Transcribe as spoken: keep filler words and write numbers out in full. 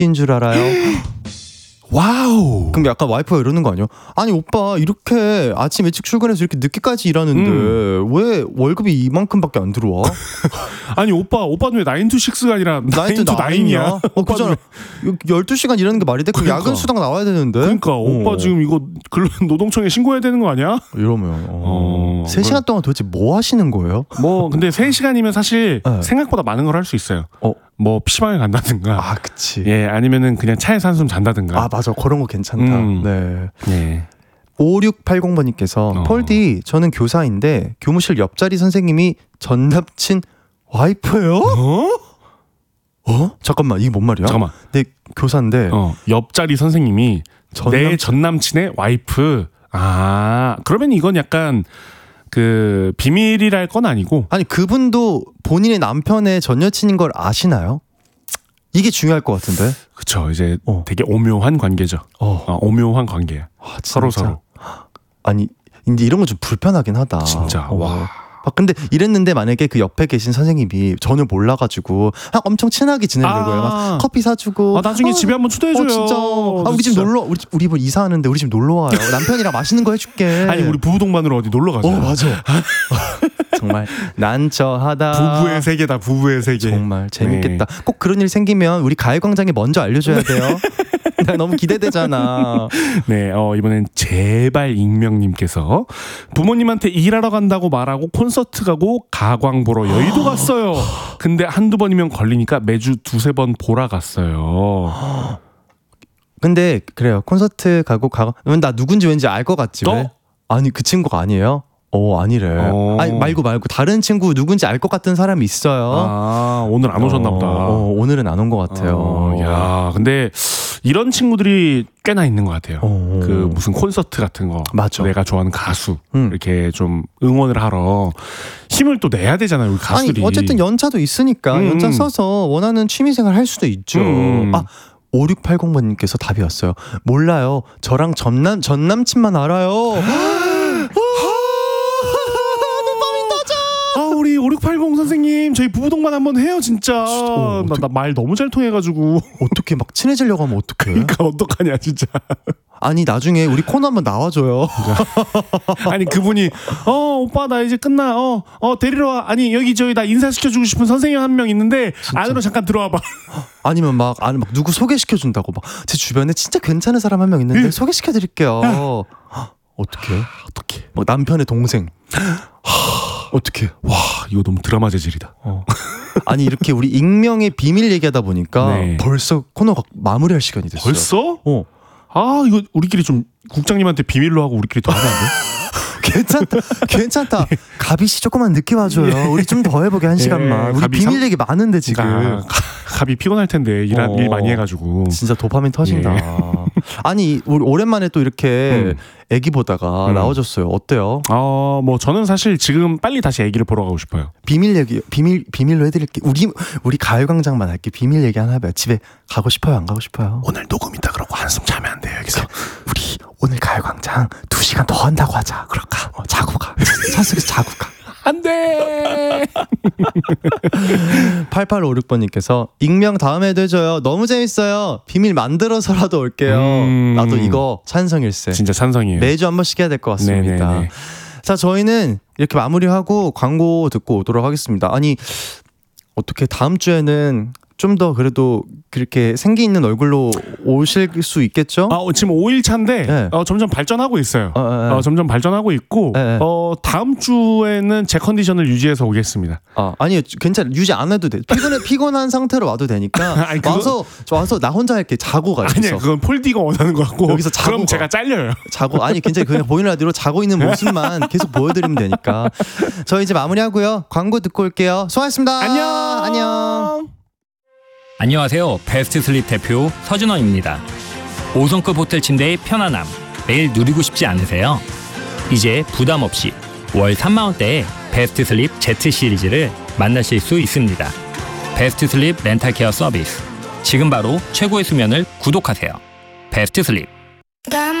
인 줄 알아요? 와우. 그럼 약간 와이프가 이러는 거 아니야? 아니 오빠 이렇게 아침 일찍 출근해서 이렇게 늦게까지 일하는데 음. 왜 월급이 이만큼밖에 안 들어와? 아니 오빠 오빠는 왜 나인 투 식스가 아니라 나인 투 나인이야? 어, 그잖아. 열두 시간 일하는 게 말이 돼? 그럼 그러니까. 야근 수당 나와야 되는데. 그러니까 어. 오빠 지금 이거 근로노동청에 신고해야 되는 거 아니야? 이러면 어. 세 시간 동안 도대체 뭐 하시는 거예요? 뭐 근데 세 시간이면 사실 네. 생각보다 많은 걸 할 수 있어요. 어. 뭐 피시방에 간다든가. 아, 그치. 예, 아니면은 그냥 차에서 한숨 잔다든가. 아, 맞아. 그런 거 괜찮다. 음. 네. 네. 오육팔공 번님께서 어. 폴디 저는 교사인데 교무실 옆자리 선생님이 전 남친 와이프예요? 어? 어? 잠깐만, 이게 뭔 말이야? 잠깐만. 내 교사인데 어, 옆자리 선생님이 전 내 전 남친의 와이프. 아, 그러면 이건 약간 그 비밀이랄 건 아니고. 아니 그분도 본인의 남편의 전 여친인 걸 아시나요? 이게 중요할 것 같은데. 그쵸. 이제 어. 되게 오묘한 관계죠. 어. 어, 오묘한 관계야. 아, 서로 서로. 아니 근데 이런 건 좀 불편하긴 하다. 진짜. 어. 와. 아, 근데 이랬는데 만약에 그 옆에 계신 선생님이 전혀 몰라가지고 아, 엄청 친하게 지내는 아~ 거예요. 막 커피 사주고. 아, 나중에 아, 집에 한번 초대해줘요. 어, 진짜. 아, 우리 집 놀러 우리 우리 뭐 이사하는데 우리 집 놀러 와요. 남편이랑 맛있는 거 해줄게. 아니 우리 부부 동반으로 어디 놀러 가자. 어 맞아. 정말 난처하다. 부부의 세계다. 부부의 세계. 정말 재밌겠다. 네. 꼭 그런 일 생기면 우리 가요광장에 먼저 알려줘야 돼요. 나 너무 기대되잖아. 네, 어, 이번엔 제발 익명님께서 부모님한테 일하러 간다고 말하고 콘서트 가고 가광 보러 여의도 갔어요. 근데 한두 번이면 걸리니까 매주 두세 번 보러 갔어요. 근데 그래요. 콘서트 가고 가광. 나 누군지 왠지 알 것 같지? 왜? 아니 그 친구가 아니에요? 어 아니래. 어. 아니 말고 말고 다른 친구 누군지 알 것 같은 사람이 있어요. 아 오늘 안 오셨나 보다. 어, 오늘은 안 온 것 같아요. 어, 야 근데 이런 친구들이 꽤나 있는 것 같아요. 어. 그 무슨 콘서트 같은 거, 맞아. 내가 좋아하는 가수 음. 이렇게 좀 응원을 하러 힘을 또 내야 되잖아요, 우리 가수들이. 아니 어쨌든 연차도 있으니까 음. 연차 써서 원하는 취미생활 할 수도 있죠. 음. 아 오육팔공 번님께서 답이 왔어요. 몰라요. 저랑 전남 전 남친만 알아요. 우리 오육팔공 선생님 저희 부부동반 한번 해요 진짜. 어, 나 말 너무 잘 통해가지고 어떻게 막 친해지려고 하면 어떡해. 그러니까 어떡하냐 진짜. 아니 나중에 우리 코너 한번 나와줘요. 아니 그분이 어 오빠 나 이제 끝나 어, 어 데리러 와. 아니 여기 저기 나 인사시켜주고 싶은 선생님 한 명 있는데 진짜? 안으로 잠깐 들어와봐. 아니면 막 아니 막 누구 소개시켜준다고 막 제 주변에 진짜 괜찮은 사람 한 명 있는데 응. 소개시켜드릴게요. 어떻게 어떻게 막 남편의 동생. 어떻게? 와 이거 너무 드라마 재질이다. 어. 아니 이렇게 우리 익명의 비밀 얘기하다 보니까 네. 벌써 코너가 마무리할 시간이 됐어요. 벌써? 어. 아 이거 우리끼리 좀 국장님한테 비밀로 하고 우리끼리 더 하면 안 돼? 괜찮다, 괜찮다. 가비 씨 조금만 늦게 와줘요. 우리 좀 더 해보게 한 시간만. 우리 비밀 삼... 얘기 많은데 지금. 그러니까, 가비 피곤할 텐데 일, 어, 일 많이 해가지고. 진짜 도파민 터진다. 예. 아니 우리 오랜만에 또 이렇게 음. 애기 보다가 음. 나와줬어요. 어때요? 어, 뭐 저는 사실 지금 빨리 다시 애기를 보러 가고 싶어요. 비밀 얘기, 비밀 비밀로 해드릴게. 우리 우리 가요광장만 할게. 비밀 얘기 하나 해봐요. 집에 가고 싶어요, 안 가고 싶어요? 오늘 녹음 있다 그러고 한숨 자면 안 돼요 여기서. 우리 오늘 가요광장 두 시간 더 한다고 하자. 그럴까? 어, 자고 가. 차 속에서 자고 가. 안 돼. 팔팔오육 번님께서 익명 다음에도 해줘요. 너무 재밌어요. 비밀 만들어서라도 올게요. 음... 나도 이거 찬성일세. 진짜 찬성이에요. 매주 한 번씩 해야 될 것 같습니다. 네네네. 자 저희는 이렇게 마무리하고 광고 듣고 오도록 하겠습니다. 아니 어떻게 다음 주에는 좀 더 그래도 그렇게 생기 있는 얼굴로 오실 수 있겠죠? 아, 지금 오 일 차인데 네. 어, 점점 발전하고 있어요. 어, 네. 어, 점점 발전하고 있고 네. 어, 다음 주에는 제 컨디션을 유지해서 오겠습니다. 아, 아니 괜찮아. 유지 안 해도 돼. 피곤해, 피곤한 상태로 와도 되니까 아니, 그거... 와서 와서 나 혼자 이렇게 자고 가요. 아니야, 그건 폴디가 원하는 거 같고 여기서 자고 그럼 가. 제가 잘려요. 자고 아니 괜찮아요. 그냥 보이는 라디오로 자고 있는 모습만 계속 보여드리면 되니까. 저희 이제 마무리하고요. 광고 듣고 올게요. 수고하셨습니다. 안녕. 안녕. 안녕하세요. 베스트 슬립 대표 서준원입니다. 오 성급 호텔 침대의 편안함 매일 누리고 싶지 않으세요? 이제 부담 없이 월 삼만 원대의 베스트 슬립 Z 시리즈를 만나실 수 있습니다. 베스트 슬립 렌탈 케어 서비스. 지금 바로 최고의 수면을 구독하세요. 베스트 슬립.